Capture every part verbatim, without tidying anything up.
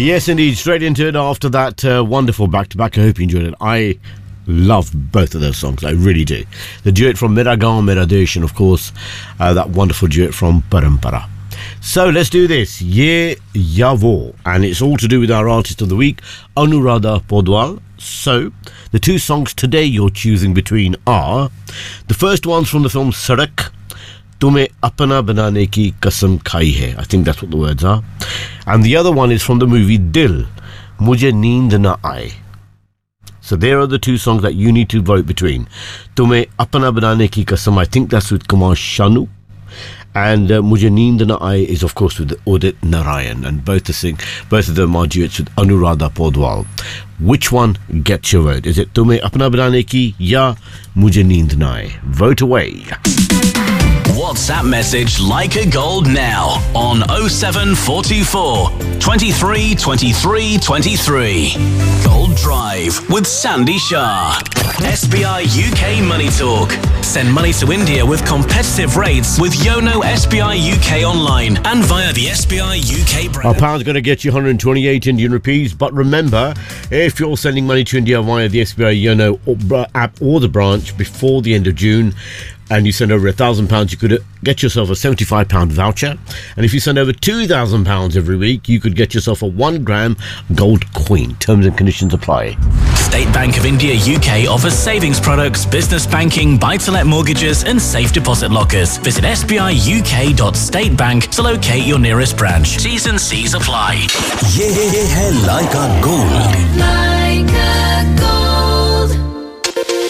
Yes, indeed. Straight into it after that uh, wonderful back-to-back. I hope you enjoyed it. I love both of those songs. I really do. The duet from Mera Gaon Mera Desh, and of course, uh, that wonderful duet from Parampara. So let's do this. Ye Ya Wo. And it's all to do with our artist of the week, Anuradha Podwal. So, the two songs today you're choosing between are, the first one's from the film Sadak, Tumhe Apna Banane Ki Kasam Khai Hai. I think that's what the words are. And the other one is from the movie Dil, Mujhe Neend Na Aaye. So there are the two songs that you need to vote between. Tumhe Apna Banane Ki Kasam, I think that's with Kumar Sanu. And uh, Mujhe Neend Na Aaye is of course with Udit Narayan, and both the sing, both of them are duets with Anuradha Podwal. Which one gets your vote? Is it Tumhe Apna Banane Ki ya Mujhe Neend Na Aaye? Vote away. WhatsApp message Leica Gold now on oh seven four two four, twenty-three twenty-three twenty-three. Gold Drive with Sandy Shah. S B I U K Money Talk. Send money to India with competitive rates with Yono S B I U K online and via the S B I U K brand. A pound's going to get you one hundred twenty-eight Indian rupees, but remember, if you're sending money to India via the S B I Yono app or the branch before the end of June, and you send over a thousand pounds, you could get yourself a seventy-five pound voucher. And if you send over two thousand pounds every week, you could get yourself a one gram gold coin. Terms and conditions apply. State Bank of India U K offers savings products, business banking, buy-to-let mortgages and safe deposit lockers. Visit s b i u k dot state bank to locate your nearest branch. T's and C's apply. ये है Leica Gold. Leica Gold.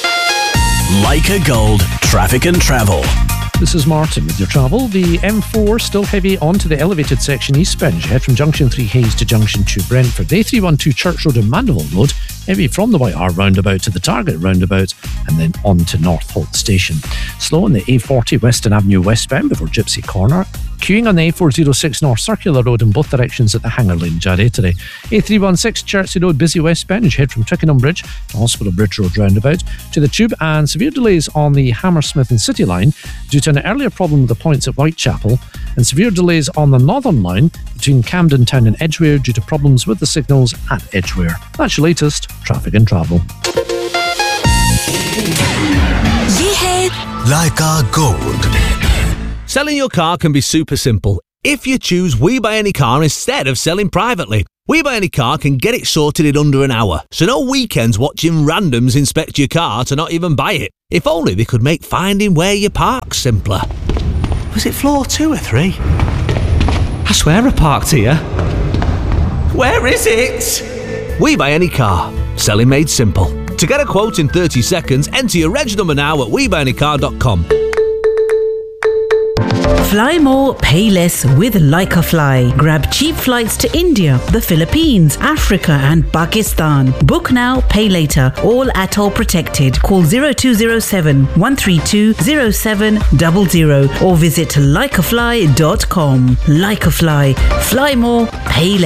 Leica Gold. Traffic and travel. This is Martin with your travel. The M four still heavy onto the elevated section eastbound. You head from Junction three Hayes to Junction two Brentford. A three one two Church Road and Mandeville Road, heavy from the White Hart roundabout to the Target roundabout and then on to North Holt Station. Slow on the A forty Western Avenue westbound before Gypsy Corner. Queuing on the A four oh six North Circular Road in both directions at the Hanger Lane, Jarry today. A three one six Chertsey Road, busy westbound as you head from Twickenham Bridge to Hospital Bridge Road roundabout to the Tube, and severe delays on the Hammersmith and City line due to an earlier problem with the points at Whitechapel, and severe delays on the Northern line between Camden Town and Edgware due to problems with the signals at Edgware. That's your latest traffic and travel. ये है Leica Gold. Selling your car can be super simple if you choose We Buy Any Car instead of selling privately. We Buy Any Car can get it sorted in under an hour, so no weekends watching randoms inspect your car to not even buy it. If only they could make finding where you park simpler. Was it floor two or three? I swear I parked here. Where is it? We Buy Any Car. Selling made simple. To get a quote in thirty seconds, enter your reg number now at we buy any car dot com. Fly more, pay less with Leica Fly. Grab cheap flights to India, the Philippines, Africa and Pakistan. Book now, pay later. All atoll protected. Call zero two zero seven, one three two, zero seven zero zero or visit leica fly dot com. Leica Fly. Fly more, pay less.